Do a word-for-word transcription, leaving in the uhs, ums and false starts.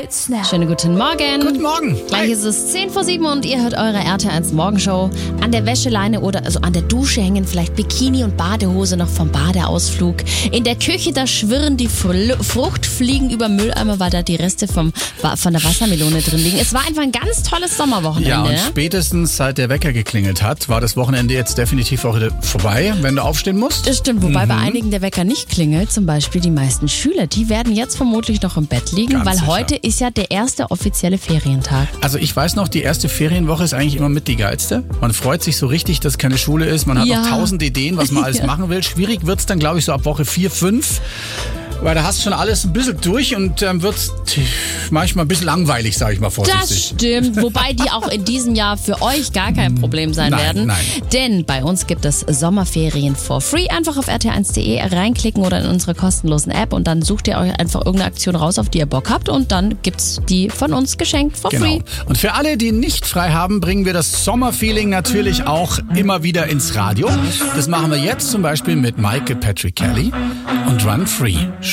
Snap. Schönen guten Morgen. Guten Morgen. Gleich Hi. ist es zehn vor sieben und ihr hört eure R T L eins Morgenshow. An der Wäscheleine oder also an der Dusche hängen vielleicht Bikini und Badehose noch vom Badeausflug. In der Küche, da schwirren die Fl- Fruchtfliegen über Mülleimer, weil da die Reste vom, von der Wassermelone drin liegen. Es war einfach ein ganz tolles Sommerwochenende. Ja, und ne? spätestens seit der Wecker geklingelt hat, war das Wochenende jetzt definitiv auch wieder vorbei, wenn du aufstehen musst. Das stimmt, wobei bei einigen der Wecker nicht klingelt. Zum Beispiel die meisten Schüler, die werden jetzt vermutlich noch im Bett liegen, Ganz weil sicher. heute ist ja der erste offizielle Ferientag. Also ich weiß noch, die erste Ferienwoche ist eigentlich immer mit die geilste. Man freut sich so richtig, dass keine Schule ist. Man hat Ja. noch tausend Ideen, was man alles Ja. machen will. Schwierig wird's dann, glaube ich, so ab Woche vier, fünf. Weil da hast du schon alles ein bisschen durch und ähm, wird manchmal ein bisschen langweilig, sage ich mal Das vorsichtig. stimmt, wobei die auch in diesem Jahr für euch gar kein Problem sein Nein, werden. nein. Denn bei uns gibt es Sommerferien for free. Einfach auf r t l eins punkt d e reinklicken oder in unsere kostenlosen App und dann sucht ihr euch einfach irgendeine Aktion raus, auf die ihr Bock habt und dann gibt's die von uns geschenkt for free. Genau. Und für alle, die nicht frei haben, bringen wir das Sommerfeeling natürlich auch immer wieder ins Radio. Das machen wir jetzt zum Beispiel mit Michael Patrick Kelly und Run Free.